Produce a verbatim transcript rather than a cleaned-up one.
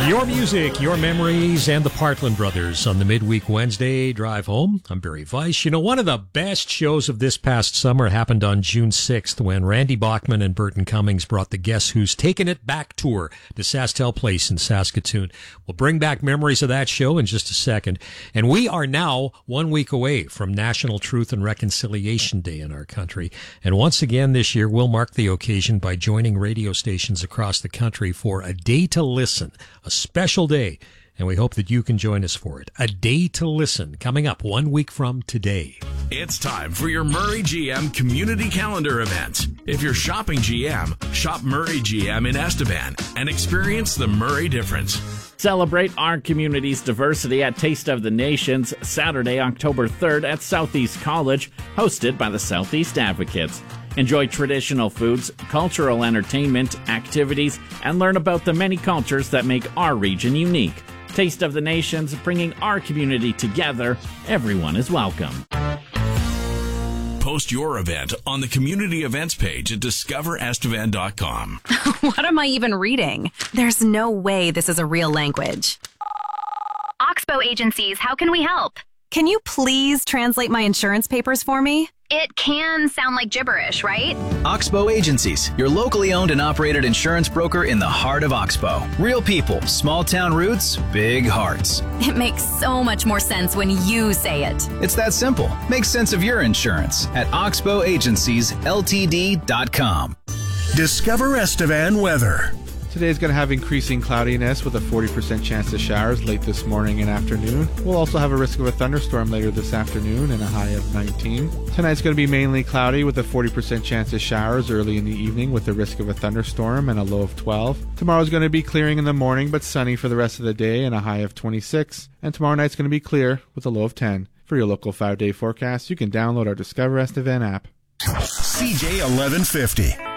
Your music, your memories, and the Partland Brothers on the Midweek Wednesday Drive Home. I'm Barry Weiss. You know, one of the best shows of this past summer happened on June sixth when Randy Bachman and Burton Cummings brought the Guess Who's Taken It Back tour to SaskTel Place in Saskatoon. We'll bring back memories of that show in just a second. And we are now one week away from National Truth and Reconciliation Day in our country. And once again this year, we'll mark the occasion by joining radio stations across the country for A Day to Listen, a special day, and we hope that you can join us for it. A Day to Listen, coming up one week from today. It's time for your Murray G M Community Calendar event. If you're shopping G M, shop Murray G M in Estevan and experience the Murray difference. Celebrate our community's diversity at Taste of the Nations, Saturday, October third at Southeast College, hosted by the Southeast Advocates. Enjoy traditional foods, cultural entertainment, activities, and learn about the many cultures that make our region unique. Taste of the Nations, bringing our community together. Everyone is welcome. Post your event on the community events page at discover estevan dot com. What am I even reading? There's no way this is a real language. Oxbow Agencies, how can we help? Can you please translate my insurance papers for me? It can sound like gibberish, right? Oxbow Agencies, your locally owned and operated insurance broker in the heart of Oxbow. Real people, small town roots, big hearts. It makes so much more sense when you say it. It's that simple. Make sense of your insurance at oxbow agencies l t d dot com. Discover Estevan weather. Today is going to have increasing cloudiness with a forty percent chance of showers late this morning and afternoon. We'll also have a risk of a thunderstorm later this afternoon and a high of nineteen. Tonight's going to be mainly cloudy with a forty percent chance of showers early in the evening with a risk of a thunderstorm and a low of twelve. Tomorrow's going to be clearing in the morning but sunny for the rest of the day and a high of twenty-six. And tomorrow night's going to be clear with a low of ten. For your local five-day forecast, you can download our Discover Estevan app. C J eleven fifty.